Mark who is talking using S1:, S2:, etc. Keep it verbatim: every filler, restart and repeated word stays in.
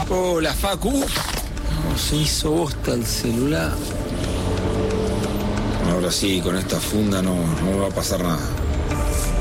S1: Hola, Facu. Uf, no, se hizo bosta el celular. Ahora sí, con esta funda no, no me va a pasar nada.